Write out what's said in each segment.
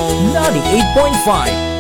98.5.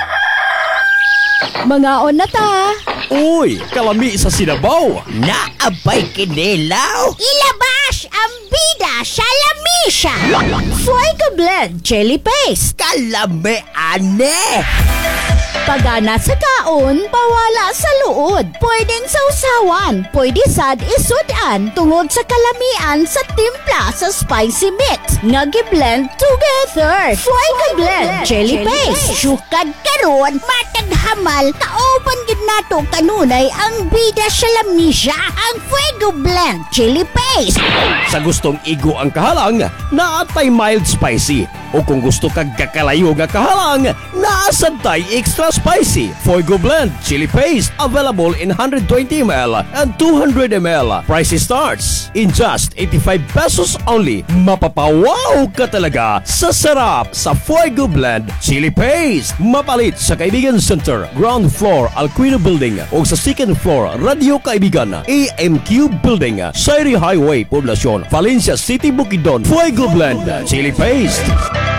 Mga on na ta. Uy, kalami sa sinabaw. Naabay kinilaw. Ilabas ang bida sa lamisa. Fuego Blend Chili Paste. Kalami ane. Pagana sa kaon, pawala sa luod. Pwedeng sausawan, pwede sad isudan tungod sa kalamian sa timpla sa spicy mix. Nga gi-blend together. Fuego Blend Chili Paste. Sukad karon, matag hamal, kauban gid nato kanunay ang bida sa lamisa, ang Fuego Blend Chili Paste. Sa gustong igo ang kahalang, naatay mild spicy. O kung gusto kag kakalayo nga kahalang, naasantay extra spicy. Fuego Blend Chili Paste available in 120 ml and 200 ml. Price starts in just 85 pesos only. Mapapawaw ka talaga sa sarap sa Fuego Blend Chili Paste. Mapalit sa Kaibigan Center, ground floor Alquino Building o sa second floor Radio Kaibigan AMQ Building, Sairi Highway, Poblacion, Valencia City, Bukidnon. Fuego Blend Chili Paste.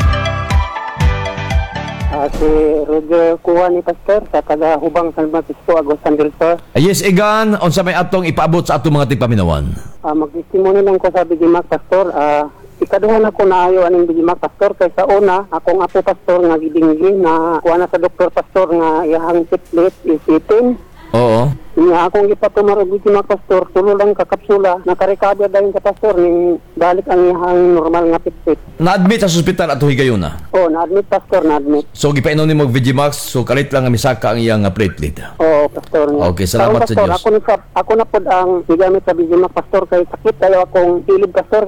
Si Roger kuha ni Pastor sa taga Hubang San Francisco, Agustin del Sur. Yes, Igan, unsa may atong ipaabot sa atong mga tigpaminawan? Mag-testimony lang ko sa Bigimak Pastor. Ikaduhan ako naayo aning Bigimak Pastor kay sa una akong apo Pastor nga gidinggi na kuha na sa doktor Pastor nga iyahang siplit isitin. Oo. Nga akong gipatumaro Bigimak Pastor tulo lang ka kapsula nakarecover dayon sa Pastor ning balik ang iyahang normal nga pitpit. Na-admit sa ospital ato higayon na. Na-admit Pastor, na-admit. So gipainom ni mo Vigimax, so kalit lang ang misaka ang iyang platelet. Pastor. Okay, salamat sa Pastor, Diyos. Ako na pod ang gigamit sa Bigimak Pastor kay sakit kayo akong ilib Pastor.